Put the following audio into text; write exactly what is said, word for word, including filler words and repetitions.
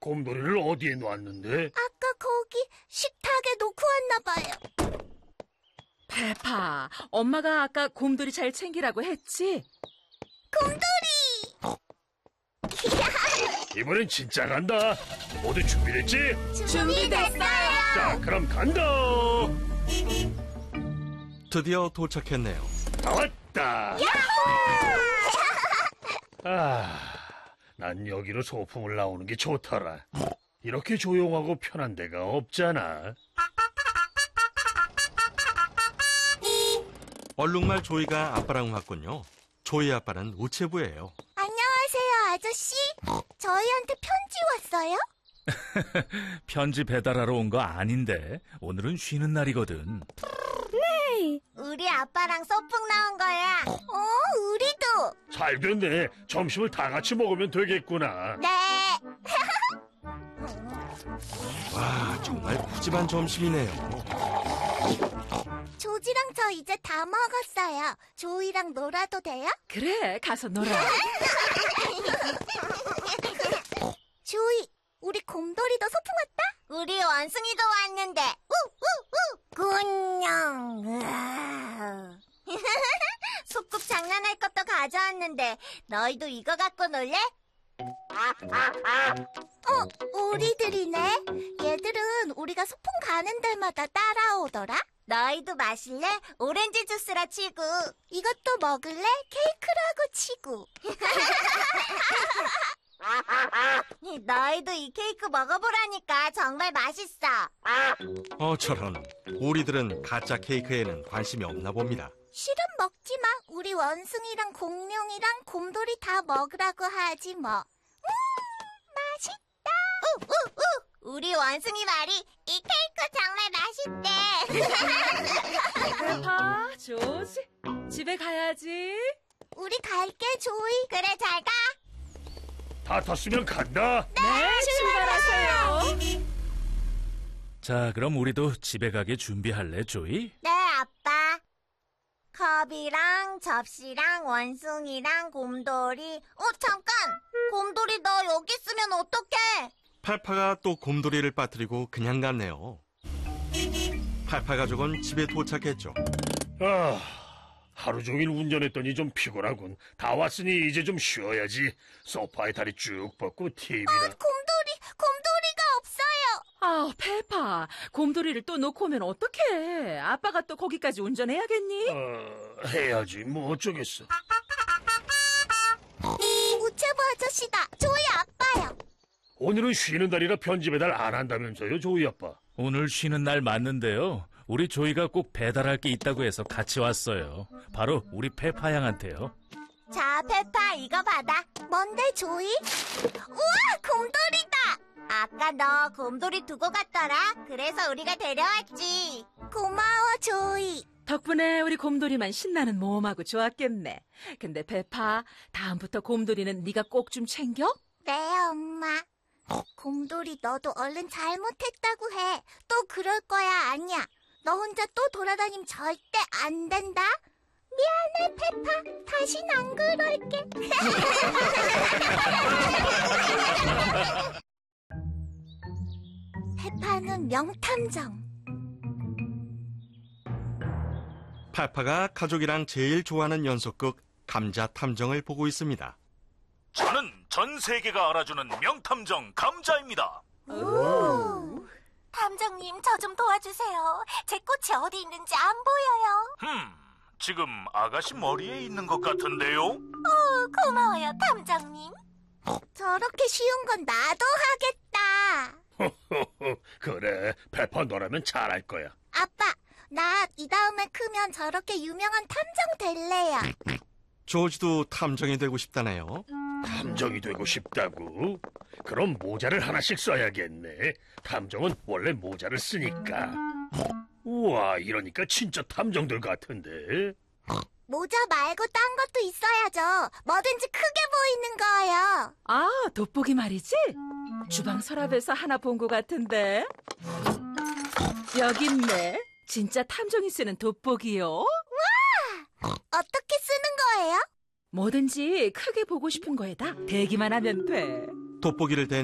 곰돌이를 어디에 놨는데? 아까 거기 식탁에 놓고 왔나 봐요. 페파, 엄마가 아까 곰돌이 잘 챙기라고 했지? 곰돌이! 이번엔 진짜 간다. 모두 준비됐지? 준비됐어요. 자, 그럼 간다. 드디어 도착했네요. 다 왔다. 아, 난 여기로 소풍을 나오는 게 좋더라. 이렇게 조용하고 편한 데가 없잖아. 얼룩말 조이가 아빠랑 왔군요. 조이 아빠는 우체부예요. 안녕하세요, 아저씨. 저희한테 편지 왔어요? 편지 배달하러 온 거 아닌데 오늘은 쉬는 날이거든. 우리 아빠랑 소풍 나온 거야. 어, 우리도. 잘 됐네. 점심을 다 같이 먹으면 되겠구나. 네. 와, 정말 푸짐한 점심이네요. 조지랑 저 이제 다 먹었어요. 조이랑 놀아도 돼요? 그래, 가서 놀아. 조이, 우리 곰돌이도 소풍 왔다? 우리 원숭이도 왔는데. 우우우. 군냥. 소꿉 장난할 것도 가져왔는데 너희도 이거 갖고 놀래? 어, 우리들이네. 얘들은 우리가 소풍 가는 데마다 따라오더라. 너희도 마실래? 오렌지 주스라 치고. 이것도 먹을래? 케이크라고 치고. 너희도 이 케이크 먹어보라니까. 정말 맛있어. 어, 저런. 우리들은 가짜 케이크에는 관심이 없나 봅니다. 실은 먹지 마. 우리 원숭이랑 공룡이랑 곰돌이 다 먹으라고 하지 뭐. 음, 맛있다. 우우우. 우리 원숭이 말이 이 케이크 정말 맛있대. 페파, 조지, 집에 가야지. 우리 갈게, 조이. 그래, 잘 가. 다 탔으면 간다. 네, 출발하세요. 자, 그럼 우리도 집에 가게 준비할래, 조이? 네, 아빠. 컵이랑 접시랑 원숭이랑 곰돌이. 어, 잠깐. 곰돌이 너 여기 있으면 어떡해? 팔파 또 곰돌이를 빠뜨리고 그냥 갔네요. 팔파 가족은 집에 도착했죠. 아, 하루 종일 운전했더니 좀 피곤하군. 다 왔으니 이제 좀 쉬어야지. 소파에 다리 쭉 뻗고 티비나. 곰돌이, 곰돌이가 없어요. 아, 페파, 곰돌이를 또 놓고 오면 어떡해. 아빠가 또 거기까지 운전해야겠니? 어, 해야지. 뭐 어쩌겠어. 우체부 아저씨다. 조이 아빠요. 오늘은 쉬는 날이라 편지 배달 안 한다면서요, 조이 아빠. 오늘 쉬는 날 맞는데요. 우리 조이가 꼭 배달할 게 있다고 해서 같이 왔어요. 바로 우리 페파 양한테요. 자, 페파 이거 받아. 뭔데, 조이? 우와, 곰돌이다. 아까 너 곰돌이 두고 갔더라. 그래서 우리가 데려왔지. 고마워, 조이. 덕분에 우리 곰돌이만 신나는 몸하고 좋았겠네. 근데 페파, 다음부터 곰돌이는 네가 꼭 좀 챙겨? 네, 엄마. 곰돌이 너도 얼른 잘못했다고 해. 또 그럴 거야, 아니야. 너 혼자 또 돌아다니면 절대 안 된다. 미안해, 페파. 다신 안 그럴게. 페파는 명탐정. 팔파가 가족이랑 제일 좋아하는 연속극 감자 탐정을 보고 있습니다. 저는 전 세계가 알아주는 명탐정 감자입니다. 오. 탐정님, 저 좀 도와주세요. 제 꽃이 어디 있는지 안 보여요. 흠, 지금 아가씨 머리에 있는 것 같은데요? 오, 고마워요, 탐정님. 저렇게 쉬운 건 나도 하겠다. 그래, 페파 너라면 잘할 거야. 아빠, 나 이 다음에 크면 저렇게 유명한 탐정 될래요. 조지도 탐정이 되고 싶다네요. 탐정이 되고 싶다고? 그럼 모자를 하나씩 써야겠네. 탐정은 원래 모자를 쓰니까. 우와, 이러니까 진짜 탐정들 같은데. 모자 말고 딴 것도 있어야죠. 뭐든지 크게 보이는 거예요. 아, 돋보기 말이지? 주방 서랍에서 하나 본 것 같은데. 여기 있네. 진짜 탐정이 쓰는 돋보기요. 어떻게 쓰는 거예요? 뭐든지 크게 보고 싶은 거에다 대기만 하면 돼. 돋보기를 댄